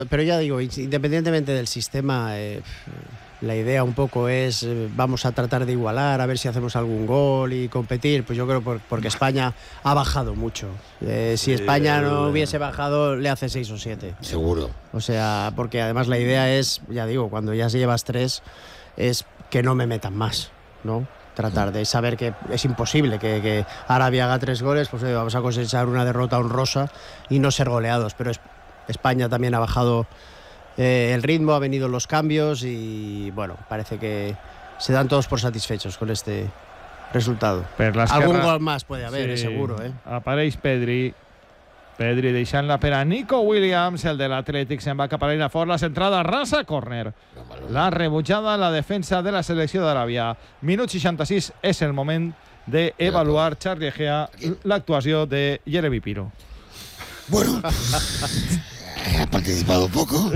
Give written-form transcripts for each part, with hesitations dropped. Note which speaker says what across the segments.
Speaker 1: Pero ya digo, independientemente del sistema, la idea un poco es vamos a tratar de igualar, a ver si hacemos algún gol y competir. Pues yo creo porque España ha bajado mucho. Si España no hubiese bajado, le hace 6 o 7.
Speaker 2: Seguro.
Speaker 1: O sea, porque además la idea es, ya digo, cuando ya se llevas 3, es que no me metan más, ¿no? Tratar de saber que es imposible que Arabia haga 3 goles, pues vamos a cosechar una derrota honrosa y no ser goleados. Pero España también ha bajado el ritmo, ha venido los cambios y bueno, parece que se dan todos por satisfechos con este resultado. Algún gol más puede haber, sí, seguro.
Speaker 3: Apareix Pedri deixant-la per a Nico Williams, el de l'Atlètic se'n va cap a l'eina fort, la centrada rasa, córner. La rebutjada la defensa de la selecció d'Aràbia. Minut 66, és el moment d'avaluar, Charlie Egea, l'actuació de Jeremy Pino.
Speaker 2: Bueno, ha participado poco,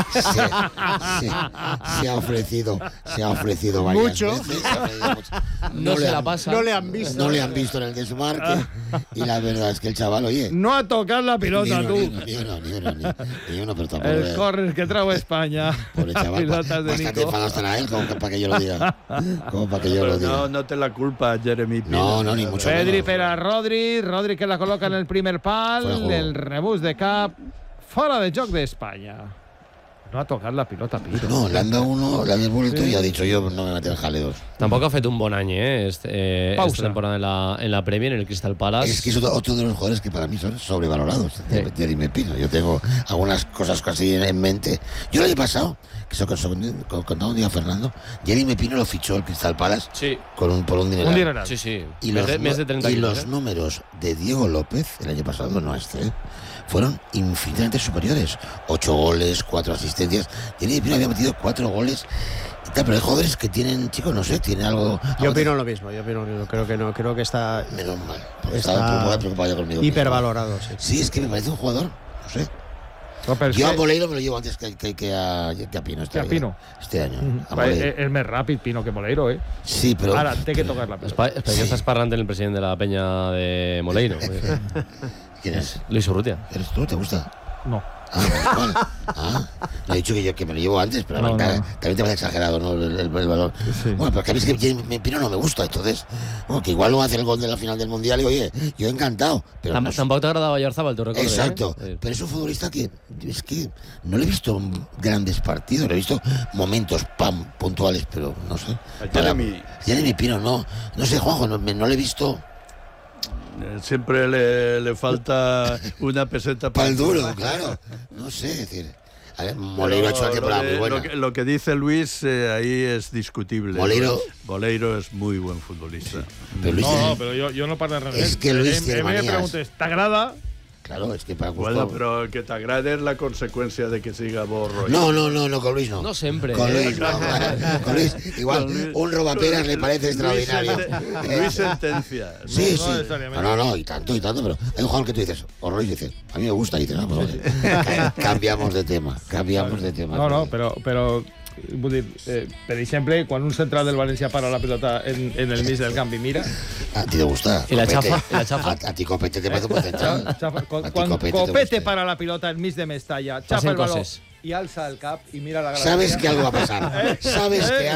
Speaker 2: se ha ofrecido varias
Speaker 1: mucho.
Speaker 2: veces.
Speaker 4: No se la pasa.
Speaker 1: No le han visto.
Speaker 2: No le han visto en el desmarque y la verdad es que el chaval, oye...
Speaker 3: No ha tocat la pilota,
Speaker 2: ni
Speaker 3: tu.
Speaker 2: Ni uno, pero tampoco...
Speaker 3: El córner que trau Espanya.
Speaker 2: Pobre chaval, bastante enfadado estará él, como para que yo lo diga.
Speaker 5: No té la culpa, Jeremy Pino.
Speaker 2: No, ni mucho menos.
Speaker 3: Pedri per a Rodri que la col·loca en el primer pal, el rebús de cap, fora de joc d'Espanya. No ha tocat la pilota, Pino.
Speaker 2: No, le han dado uno, le han devuelto y ha dicho yo no me meto en jaleos.
Speaker 4: Tampoco ha fet un bon any, esta temporada en la Premier, en el Crystal Palace.
Speaker 2: Es que es otro de los jugadores que para mí son sobrevalorados. Jeremy Pino. Yo tengo algunas cosas casi en mente. Yo el año pasado, que eso contaba un día Fernando, Jeremy Pino lo fichó el Crystal Palace por un dinero.
Speaker 3: Un dineral.
Speaker 4: Sí.
Speaker 2: Y los números de Diego López, el año pasado, no fueron infinitamente superiores. 8 goles, 4 asistencias. Jeremy Pino había metido 4 goles. Pero hay jugadores que tienen, chicos, no sé, tiene algo...
Speaker 1: Yo opino lo mismo, creo que no, creo que está...
Speaker 2: Menos mal, estaba muy preocupado yo conmigo.
Speaker 1: Hipervalorado, sí.
Speaker 2: Sí, es que me parece un jugador, no sé. Yo a Moleiro me lo llevo antes que a Pino este año.
Speaker 3: És més ràpid Pino que Moleiro,
Speaker 2: Sí, però...
Speaker 3: Ara té que tocar la pilota.
Speaker 4: Espera, que estás parlant el presidente de la peña de Moleiro.
Speaker 2: ¿Quién es?
Speaker 4: Luis Urrutia.
Speaker 2: ¿Eres tú? ¿Te gusta?
Speaker 3: No.
Speaker 2: No he dicho que me lo llevo antes, pero también te parece exagerado, ¿no? El valor.
Speaker 3: Sí.
Speaker 2: Bueno, pero que a mí es que Jeremy Pino no me gusta, entonces, que igual no hace el gol de la final del Mundial y oye, yo encantado. Pero
Speaker 4: tampoco te agradaba Oyarzábal, tu recuerdo.
Speaker 2: Exacto, pero es un futbolista que es que no le he visto grandes partidos, le he visto momentos puntuales, pero no sé. Jeremy Pino, no sé, Juanjo, no le he visto.
Speaker 5: Siempre le falta una peseta
Speaker 2: para el duro, claro. No sé, es decir. A ver, Moleiro ha hecho una temporada muy buena.
Speaker 5: Lo que dice Luis ahí es discutible. Moleiro es muy buen futbolista.
Speaker 2: Sí. Pero Luis
Speaker 3: pero yo no parlo de res.
Speaker 2: Es que Luis tiene manías.
Speaker 3: Me preguntes, ¿t'agrada?
Speaker 2: Claro, es que para gusto...
Speaker 5: Bueno, pero que te agrade es la consecuencia de que siga borro.
Speaker 2: No, con Luis no.
Speaker 4: No siempre.
Speaker 2: Con Luis no. Con Luis, igual, un robaperas le parece extraordinario.
Speaker 5: Luis sentencia.
Speaker 2: Sí. No, y tanto, pero hay un jugador que tú dices, horror, y dices, a mí me gusta, y dices, no, pues cambiamos de tema.
Speaker 3: No, pero vull dir, per exemple, quan un central del València para la pelota en el mig del camp i mira...
Speaker 2: A ti te gusta.
Speaker 4: ¿Y la chafa?
Speaker 2: A ti Copete te parece un buen central.
Speaker 3: Quan Copete para la pelota en mig de Mestalla, chafa el balón y alza el cap y mira la grada.
Speaker 2: Sabes que algo va a pasar. Sabes que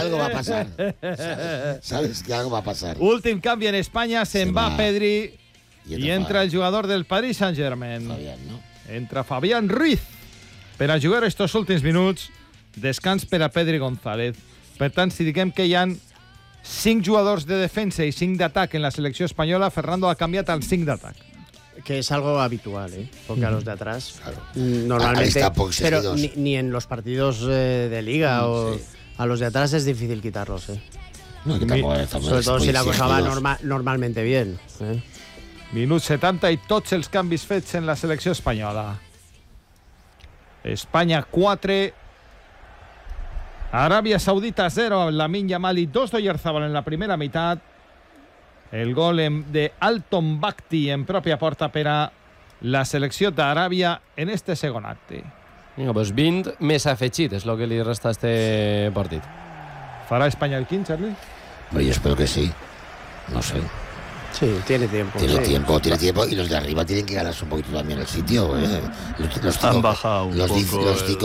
Speaker 2: algo va a pasar.
Speaker 3: Últim canvi en Espanya, se'n va Pedri i entra el jugador del Paris Saint-Germain. Entra Fabián Ruiz per a jugar estos últims minuts. Descans per a Pedri González. Per tant, si diguem que hi ha 5 jugadors de defensa i 5 d'atac en la selecció espanyola, Fernando ha canviat al 5 d'atac.
Speaker 1: Que es algo habitual, porque a los de atrás normalmente, pero ni en los partidos de liga o a los de atrás es difícil quitarlos, sobre todo si la cosa va normalmente bien.
Speaker 3: Minut 70 i tots els canvis fets en la selecció espanyola. Espanya 4, Arabia Saudita 0, Lamine Yamal y 2 d'Oyarzabal en la primera mitad. El gol de Alton Bakhti en pròpia porta per a la selecció d'Aràbia en este segon acte.
Speaker 4: Vinga, doncs 20 més afegit és el que li resta a este partit.
Speaker 3: ¿Fará España el 15, Charlie?
Speaker 2: Yo espero que sí. No sé.
Speaker 1: Sí, tiene tiempo.
Speaker 2: Tiene tiempo y los de arriba tienen que ganarse un poquito también el sitio.
Speaker 5: Han bajado un poco.
Speaker 2: Los 5